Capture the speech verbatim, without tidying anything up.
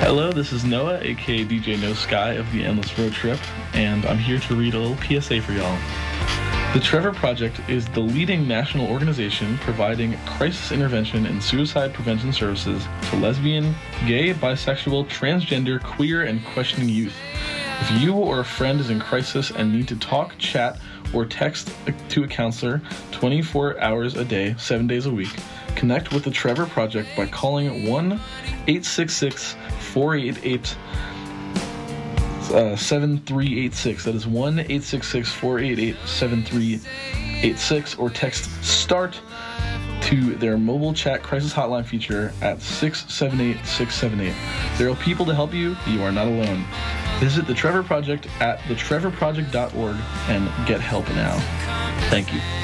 Hello, this is Noah, aka D J No Sky of the Endless Road Trip, and I'm here to read a little P S A for y'all. The Trevor Project is the leading national organization providing crisis intervention and suicide prevention services to lesbian, gay, bisexual, transgender, queer, and questioning youth. If you or a friend is in crisis and need to talk, chat, or text to a counselor twenty-four hours a day, seven days a week, connect with the Trevor Project by calling one eight six six, four eight eight, seven three eight six. That is one eight six six, four eight eight, seven three eight six, or text START to their mobile chat crisis hotline feature at six seven eight, six seven eight. There are people to help you. You are not alone. Visit the Trevor Project at the trevor project dot org and get help now. Thank you.